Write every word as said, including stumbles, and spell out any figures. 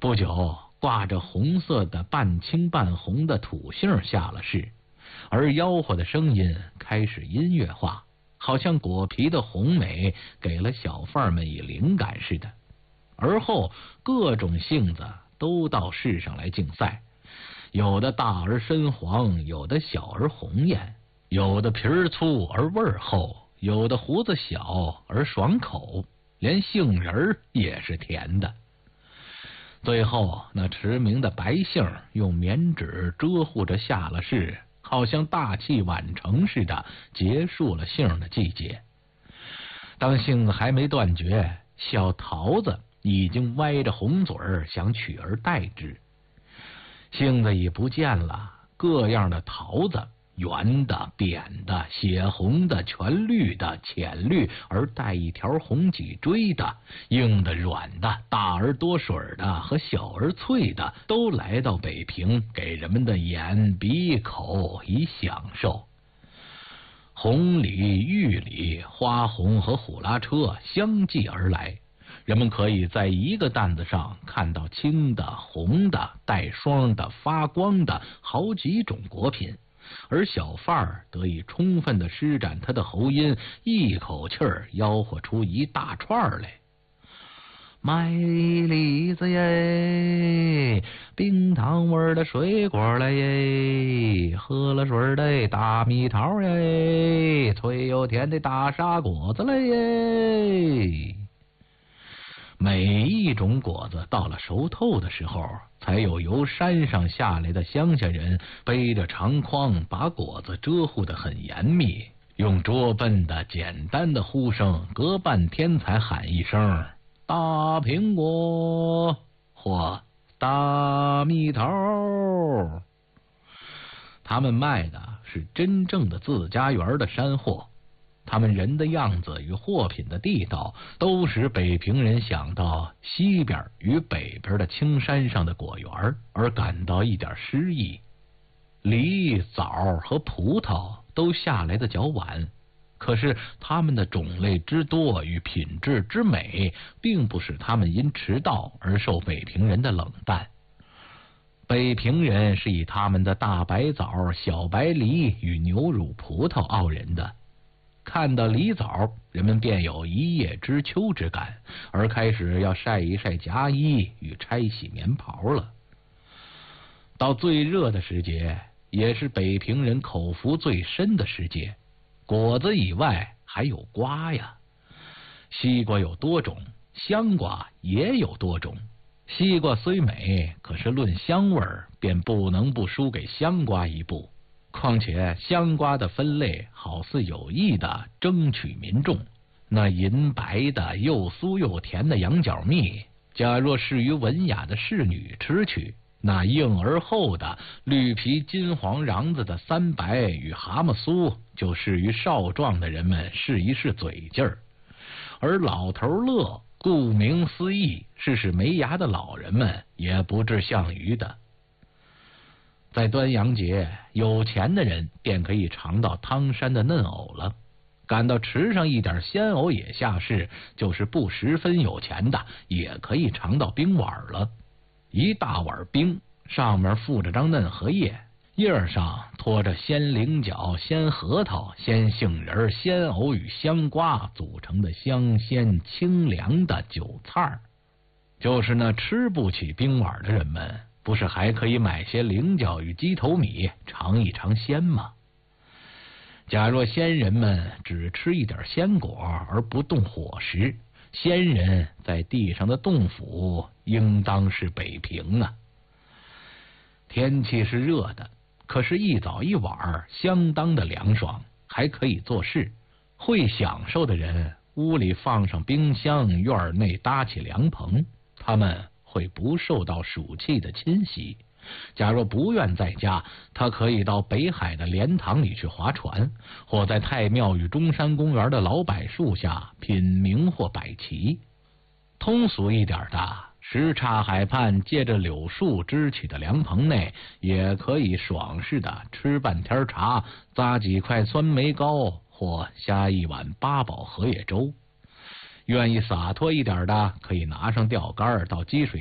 不久，挂着红色的半青半红的土杏下了市，而吆喝的声音开始音乐化，好像果皮的红美给了小贩们以灵感似的。而后各种杏子都到市上来竞赛，有的大而深黄，有的小而红艳，有的皮儿粗而味儿厚，有的胡子小而爽口，连杏仁儿也是甜的。最后那驰名的白杏用棉纸遮护着下了市，好像大器晚成似的结束了杏的季节。当杏子还没断绝，小桃子已经歪着红嘴儿想取而代之。杏子已不见了，各样的桃子，圆的、扁的、血红的、全绿的、浅绿而带一条红脊椎的，硬的、软的、大而多水的和小而脆的，都来到北平，给人们的眼、鼻、口以享受。红李、玉李、花红和虎拉车相继而来，人们可以在一个担子上看到青的、红的、带霜的、发光的好几种果品，而小贩儿得以充分地施展他的喉音，一口气儿吆喝出一大串来。买梨子耶，冰糖味的水果来耶，喝了水的大蜜桃耶，脆又甜的大沙果子来耶。每一种果子到了熟透的时候，才有由山上下来的乡下人背着长筐，把果子遮护得很严密，用拙笨的简单的呼声，隔半天才喊一声大苹果或大蜜桃。他们卖的是真正的自家园的山货，他们人的样子与货品的地道，都使北平人想到西边与北边的青山上的果园，而感到一点诗意。梨、枣和葡萄都下来的较晚，可是它们的种类之多与品质之美，并不使他们因迟到而受北平人的冷淡。北平人是以他们的大白枣、小白梨与牛乳葡萄傲人的。看到梨枣，人们便有一叶知秋之感，而开始要晒一晒夹衣与拆洗棉袍了。到最热的时节，也是北平人口福最深的时节，果子以外还有瓜呀。西瓜有多种，香瓜也有多种。西瓜虽美，可是论香味儿，便不能不输给香瓜一步。况且香瓜的分类好似有意的争取民众，那银白的又酥又甜的羊角蜜，假若适于文雅的侍女吃去，那硬而厚的绿皮金黄瓤子的三白与蛤蟆酥，就适于少壮的人们试一试嘴劲儿。而老头乐，顾名思义，是使没牙的老人们也不至项羽的。在端阳节，有钱的人便可以尝到汤山的嫩藕了。赶到池上一点鲜藕也下市，就是不十分有钱的，也可以尝到冰碗了。一大碗冰，上面附着张嫩荷叶，叶上托着鲜菱角、鲜核桃、鲜杏仁、鲜藕与香瓜组成的香鲜清凉的酒菜。就是那吃不起冰碗的人们，不是还可以买些菱角与鸡头米尝一尝鲜吗？假若仙人们只吃一点鲜果而不动伙食，仙人在地上的洞府应当是北平啊。天气是热的，可是一早一晚相当的凉爽，还可以做事。会享受的人，屋里放上冰箱，院内搭起凉棚，他们会不受到暑气的侵袭。假若不愿在家，他可以到北海的莲塘里去划船，或在太庙与中山公园的老柏树下品茗或摆棋。通俗一点的，什刹海畔借着柳树支起的凉棚内，也可以爽适的吃半天茶，咂几块酸梅糕，或下一碗八宝荷叶粥。愿意洒脱一点的，可以拿上钓竿到积水